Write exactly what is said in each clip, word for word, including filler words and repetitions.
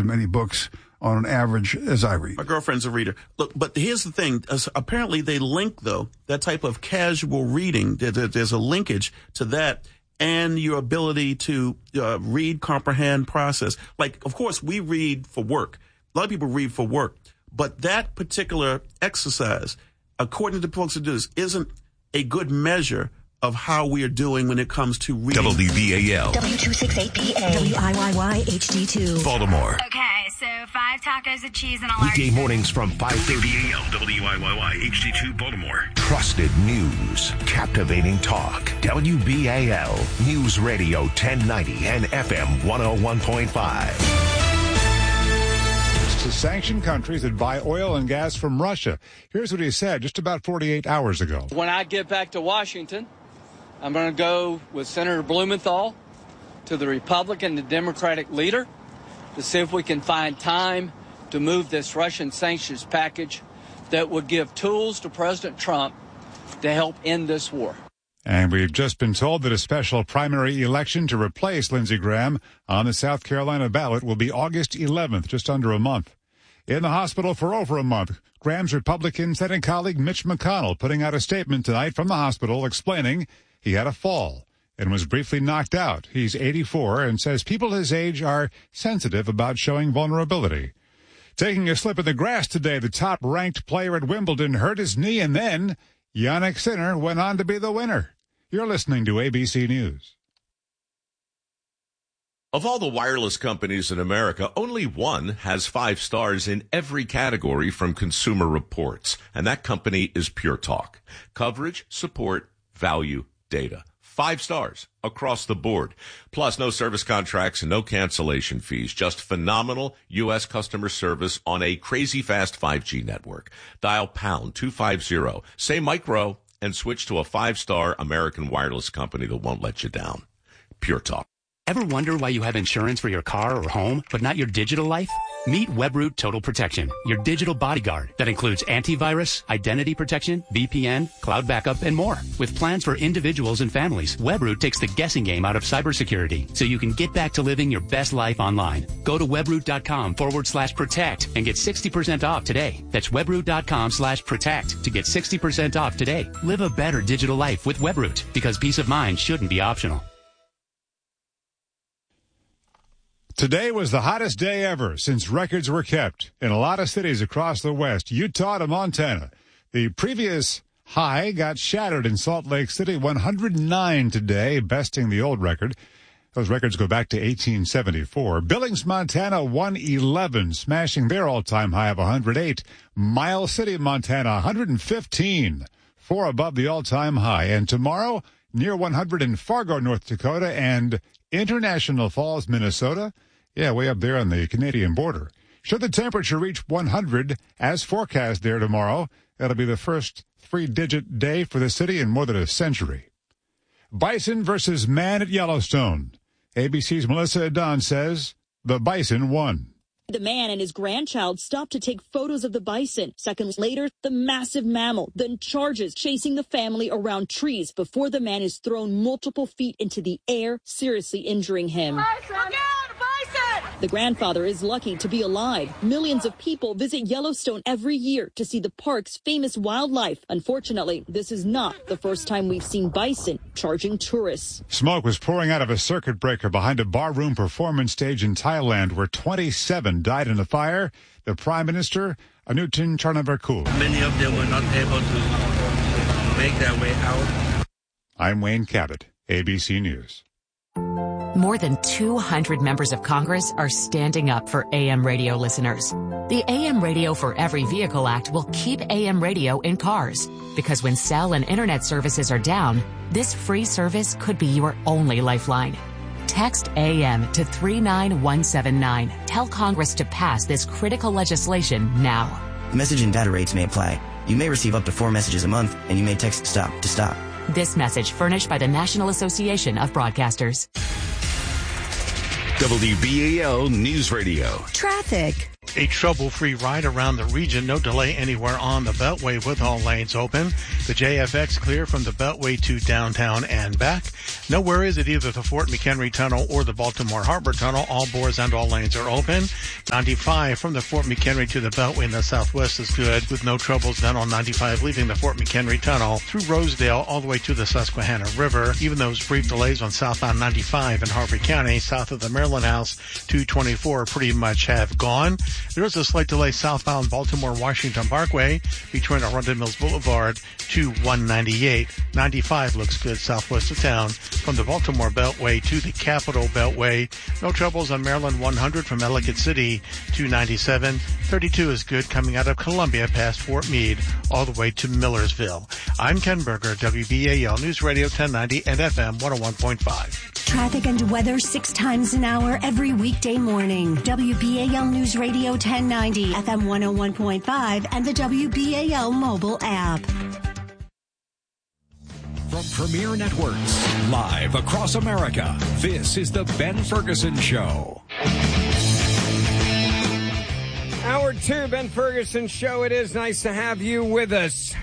as many books on an average as I read. My girlfriend's a reader. Look, but here's the thing. As apparently they link, though, that type of casual reading, there, there, there's a linkage to that and your ability to uh, read, comprehend, process. Like, of course, we read for work. A lot of people read for work. But that particular exercise, according to the folks who do this, isn't a good measure of how we are doing when it comes to reading. W B A L. W two sixty-eight P A. W I Y Y H D two. Baltimore. Okay, so five tacos of cheese and a large... Weekday mornings from five thirty a.m. W I Y Y H D two Baltimore. Trusted news. Captivating talk. W B A L. News Radio ten ninety and F M one oh one point five. To sanction countries that buy oil and gas from Russia. Here's what he said just about forty-eight hours ago. When I get back to Washington, I'm going to go with Senator Blumenthal to the Republican and Democratic leader to see if we can find time to move this Russian sanctions package that would give tools to President Trump to help end this war. And we've just been told that a special primary election to replace Lindsey Graham on the South Carolina ballot will be August eleventh, just under a month. In the hospital for over a month, Graham's Republican Senate colleague Mitch McConnell putting out a statement tonight from the hospital explaining he had a fall and was briefly knocked out. He's eighty-four and says people his age are sensitive about showing vulnerability. Taking a slip in the grass today, the top-ranked player at Wimbledon hurt his knee, and then Jannik Sinner went on to be the winner. You're listening to A B C News. Of all the wireless companies in America, only one has five stars in every category from Consumer Reports, and that company is Pure Talk. Coverage, support, value, data. Five stars across the board. Plus, no service contracts and no cancellation fees. Just phenomenal U S customer service on a crazy fast five G network. Dial pound two fifty, say micro, and switch to a five-star American wireless company that won't let you down. Pure Talk. Ever wonder why you have insurance for your car or home, but not your digital life? Meet Webroot Total Protection, your digital bodyguard that includes antivirus, identity protection, V P N, cloud backup, and more. With plans for individuals and families, Webroot takes the guessing game out of cybersecurity so you can get back to living your best life online. Go to webroot.com forward slash protect and get sixty percent off today. That's webroot.com slash protect to get sixty percent off today. Live a better digital life with Webroot, because peace of mind shouldn't be optional. Today was the hottest day ever since records were kept in a lot of cities across the West, Utah to Montana. The previous high got shattered in Salt Lake City, one hundred nine today, besting the old record. Those records go back to eighteen seventy-four. Billings, Montana, one eleven, smashing their all-time high of one hundred eight. Miles City, Montana, one hundred fifteen, four above the all-time high. And tomorrow, near one hundred in Fargo, North Dakota, and International Falls, Minnesota. Yeah, way up there on the Canadian border. Should the temperature reach one hundred as forecast there tomorrow, that'll be the first three-digit day for the city in more than a century. Bison versus man at Yellowstone. A B C's Melissa Adon says the bison won. The man and his grandchild stopped to take photos of the bison. Seconds later, the massive mammal then charges, chasing the family around trees before the man is thrown multiple feet into the air, seriously injuring him. Bison! Look out, bison! The grandfather is lucky to be alive. Millions of people visit Yellowstone every year to see the park's famous wildlife. Unfortunately, this is not the first time we've seen bison charging tourists. Smoke was pouring out of a circuit breaker behind a barroom performance stage in Thailand where twenty-seven died in the fire. The Prime Minister, Anutin Charnvirakul. Many of them were not able to make their way out. I'm Wayne Cabot, A B C News. More than two hundred members of Congress are standing up for A M radio listeners. The A M Radio for Every Vehicle Act will keep A M radio in cars, because when cell and internet services are down, this free service could be your only lifeline. Text A M to three nine one seven nine. Tell Congress to pass this critical legislation now. Message and data rates may apply. You may receive up to four messages a month, and you may text STOP to stop. This message furnished by the National Association of Broadcasters. W B A L News Radio. Traffic. A trouble-free ride around the region. No delay anywhere on the Beltway with all lanes open. The J F X clear from the Beltway to downtown and back. No worries at either the Fort McHenry Tunnel or the Baltimore Harbor Tunnel. All bores and all lanes are open. ninety-five from the Fort McHenry to the Beltway in the southwest is good, with no troubles then on ninety-five leaving the Fort McHenry Tunnel through Rosedale all the way to the Susquehanna River. Even those brief delays on southbound ninety-five in Harford County south of the Maryland House, two twenty-four pretty much have gone. There is a slight delay southbound Baltimore-Washington Parkway between Arundel Mills Boulevard to one ninety-eight. ninety-five looks good southwest of town from the Baltimore Beltway to the Capitol Beltway. No troubles on Maryland one hundred from Ellicott City to ninety-seven. thirty-two is good coming out of Columbia past Fort Meade all the way to Millersville. I'm Ken Berger, W B A L News Radio ten ninety and F M one oh one point five. Traffic and weather six times an hour every weekday morning. W B A L News Radio ten ninety, F M one oh one point five, and the W B A L mobile app. From Premier Networks, live across America, this is the Ben Ferguson Show. Hour two, Ben Ferguson Show. It is nice to have you with us.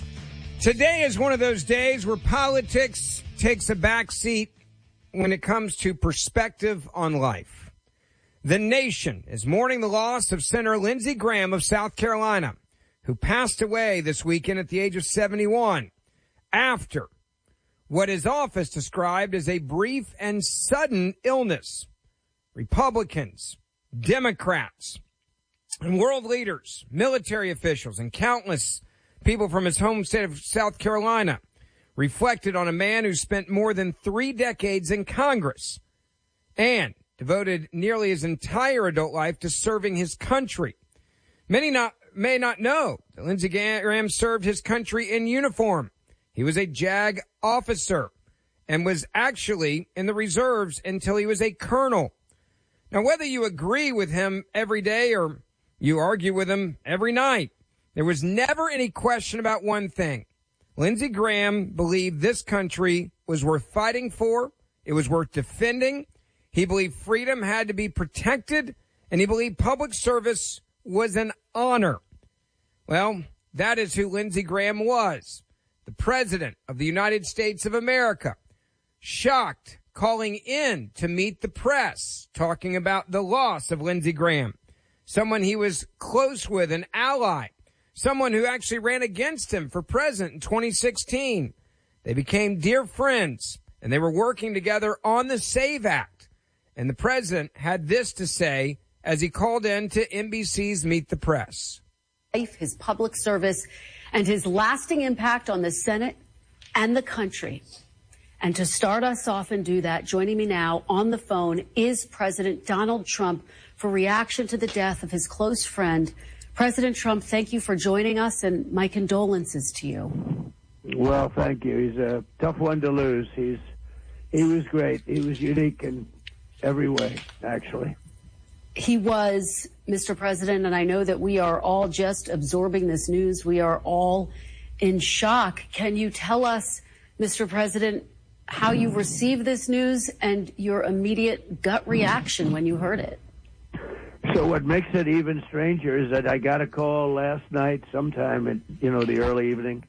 Today is one of those days where politics takes a back seat when it comes to perspective on life. The nation is mourning the loss of Senator Lindsey Graham of South Carolina, who passed away this weekend at the age of seventy-one after what his office described as a brief and sudden illness. Republicans, Democrats, and world leaders, military officials, and countless people from his home state of South Carolina reflected on a man who spent more than three decades in Congress and devoted nearly his entire adult life to serving his country. Many not, may not know that Lindsey Graham served his country in uniform. He was a JAG officer and was actually in the reserves until he was a colonel. Now, whether you agree with him every day or you argue with him every night, there was never any question about one thing. Lindsey Graham believed this country was worth fighting for. It was worth defending. He believed freedom had to be protected, and he believed public service was an honor. Well, that is who Lindsey Graham was. The President of the United States of America, shocked, calling in to meet the press, talking about the loss of Lindsey Graham, someone he was close with, an ally, someone who actually ran against him for president in twenty sixteen. They became dear friends, and they were working together on the SAVE Act. And the president had this to say as he called in to N B C's Meet the Press. His public service and his lasting impact on the Senate and the country. And to start us off and do that, joining me now on the phone is President Donald Trump for reaction to the death of his close friend. President Trump, thank you for joining us, and my condolences to you. Well, thank you. He's a tough one to lose. He's he was great. He was unique in every way, actually. He was, Mister President, and I know that we are all just absorbing this news. We are all in shock. Can you tell us, Mister President, how you received this news and your immediate gut reaction when you heard it? So what makes it even stranger is that I got a call last night sometime in, you know, the early evening,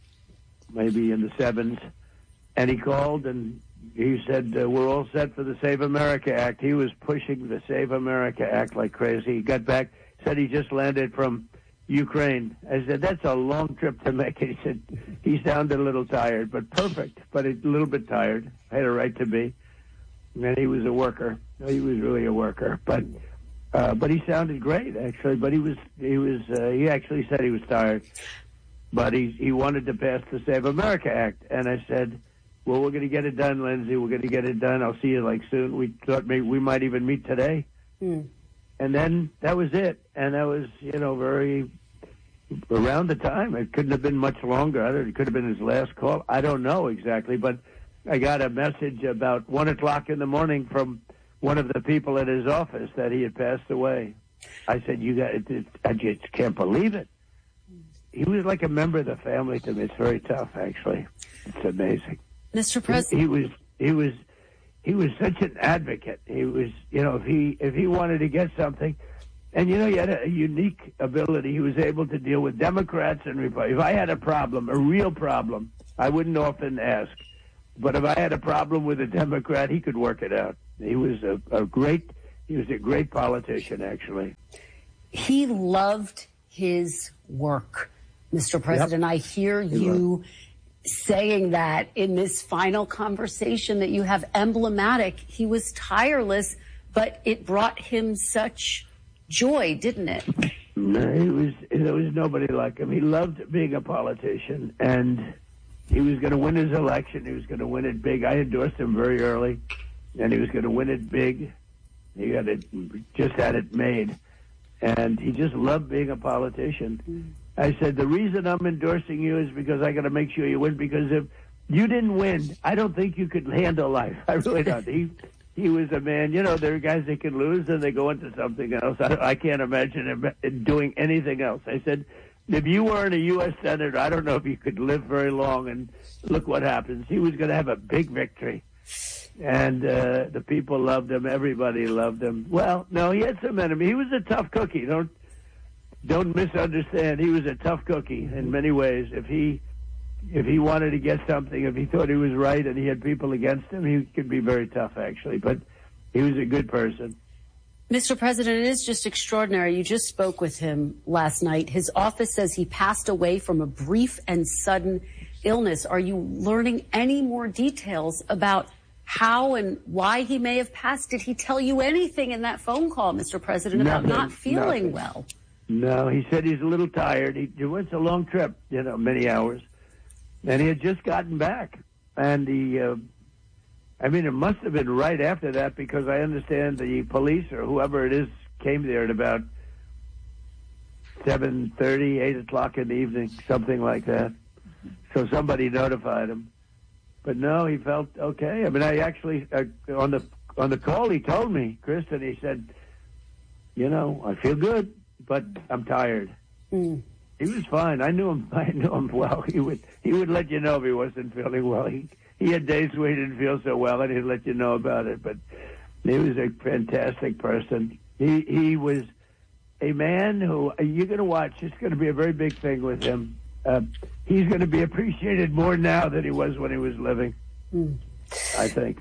maybe in the sevens, and he called and he said, uh, we're all set for the Save America Act. He was pushing the Save America Act like crazy. He got back, said he just landed from Ukraine. I said, that's a long trip to make. He said, he sounded a little tired, but perfect, but a little bit tired. Had a right to be. And he was a worker. He was really a worker. But uh, but he sounded great, actually. But he was, he was, uh, he actually said he was tired. But he, he wanted to pass the Save America Act. And I said, well, we're going to get it done, Lindsey. We're going to get it done. I'll see you like soon. We thought maybe we might even meet today. Mm. And then that was it. And that was, you know, very around the time. It couldn't have been much longer. I don't, it could have been his last call. I don't know exactly. But I got a message about one o'clock in the morning from one of the people at his office that he had passed away. I said, you got it, I just can't believe it. He was like a member of the family to me. It's very tough, actually. It's amazing. Mister President, he was he was he was such an advocate. He was, you know, if he if he wanted to get something, And, you know, he had a unique ability. He was able to deal with Democrats and Republicans. If I had a problem, a real problem, I wouldn't often ask. But if I had a problem with a Democrat, he could work it out. He was a, a great, he was a great politician, actually. He loved his work, Mister President. Yep. I hear you saying that in this final conversation that you have emblematic. He was tireless, but it brought him such joy, didn't it? No, he was, there was nobody like him. He loved being a politician, and he was going to win his election. He was going to win it big. I endorsed him very early, and he was going to win it big. He had it, just had it made. And he just loved being a politician. Mm. I said, the reason I'm endorsing you is because I got to make sure you win, because if you didn't win, I don't think you could handle life. I really don't. He he was a man, you know, there are guys that can lose and they go into something else. I, I can't imagine him doing anything else. I said, if you weren't a U S Senator, I don't know if you could live very long, and look what happens. He was going to have a big victory. And uh, the people loved him. Everybody loved him. Well, no, he had some enemies. He was a tough cookie. Don't don't misunderstand. He was a tough cookie in many ways. If he if he wanted to get something, if he thought he was right and he had people against him, he could be very tough, actually. But he was a good person. Mister President, it is just extraordinary. You just spoke with him last night. His office says he passed away from a brief and sudden illness. Are you learning any more details about how and why he may have passed? Did he tell you anything in that phone call, Mister President, about Nothing, not feeling nothing. well? No, he said he's a little tired. He, it was a long trip, you know, many hours. And he had just gotten back. And he, uh, I mean, it must have been right after that, because I understand the police or whoever it is came there at about seven thirty, eight o'clock in the evening, something like that. So somebody notified him. But no, he felt okay. I mean, I actually, uh, on the on the call, he told me, Kristen, he said, you know, I feel good, but I'm tired. Mm. He was fine. I knew him. I knew him well. He would he would let you know if he wasn't feeling well. He he had days where he didn't feel so well, and he'd let you know about it. But he was a fantastic person. He he was a man who, you're going to watch. It's going to be a very big thing with him. Uh, he's going to be appreciated more now than he was when he was living, mm. I think.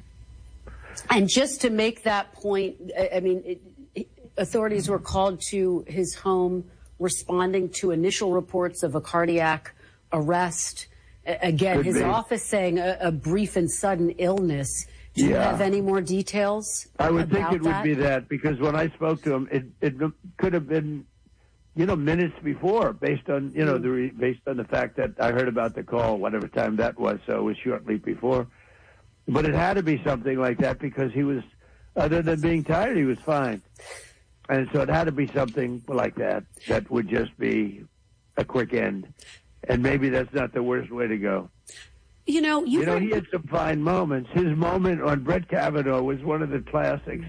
And just to make that point, I mean, it, it, authorities were called to his home responding to initial reports of a cardiac arrest. Again, Could his be. office saying a, a brief and sudden illness. Do you yeah. have any more details I would think it that? would be that, because when I spoke to him, it, it could have been, you know, minutes before, based on, you know, the re, based on the fact that I heard about the call, whatever time that was, so it was shortly before. But it had to be something like that, because he was, other than being tired, he was fine. And so it had to be something like that, that would just be a quick end. And maybe that's not the worst way to go. You know, you know, heard... he had some fine moments. His moment on Brett Kavanaugh was one of the classics,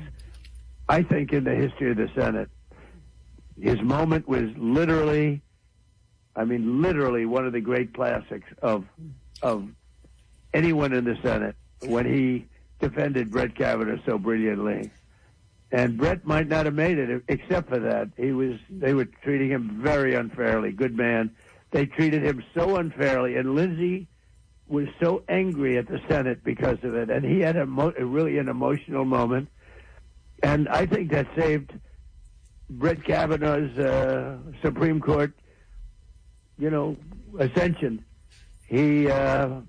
I think, in the history of the Senate. His moment was literally, I mean, literally one of the great classics of of anyone in the Senate, when he defended Brett Kavanaugh so brilliantly. And Brett might not have made it, except for that. He was, they were treating him very unfairly. Good man. They treated him so unfairly, and Lindsey was so angry at the Senate because of it, and he had a, mo- a really an emotional moment. And I think that saved Brett Kavanaugh's uh, Supreme Court, you know, ascension. He, uh,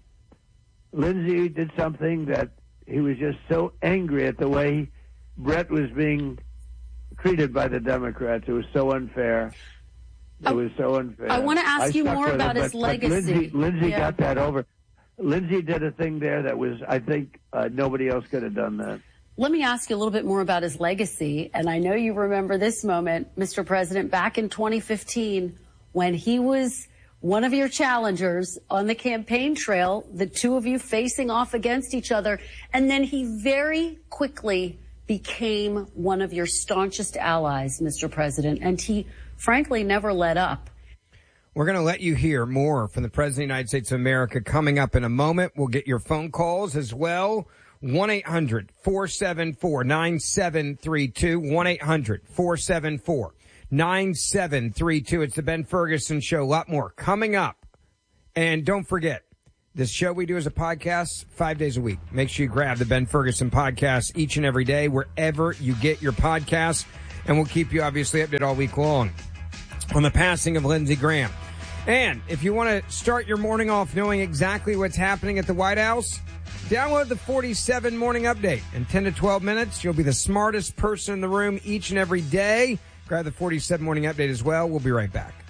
Lindsey did something that he was just so angry at the way Brett was being treated by the Democrats. It was so unfair. It was so unfair. I want to ask I you more about him, his but, legacy. But Lindsey, Lindsey yeah. got that over. Lindsey did a thing there that was, I think, uh, nobody else could have done that. Let me ask you a little bit more about his legacy. And I know you remember this moment, Mister President, back in twenty fifteen, when he was one of your challengers on the campaign trail, the two of you facing off against each other. And then he very quickly became one of your staunchest allies, Mister President. And he, frankly, never let up. We're going to let you hear more from the President of the United States of America coming up in a moment. We'll get your phone calls as well. one eight hundred four seven four nine seven three two. one eight hundred four seven four nine seven three two. It's the Ben Ferguson Show. A lot more coming up. And don't forget, this show we do as a podcast five days a week. Make sure you grab the Ben Ferguson podcast each and every day wherever you get your podcasts. And we'll keep you obviously updated all week long on the passing of Lindsey Graham. And if you want to start your morning off knowing exactly what's happening at the White House, download the forty-seven Morning Update. In ten to twelve minutes, you'll be the smartest person in the room each and every day. Grab the forty-seven Morning Update as well. We'll be right back.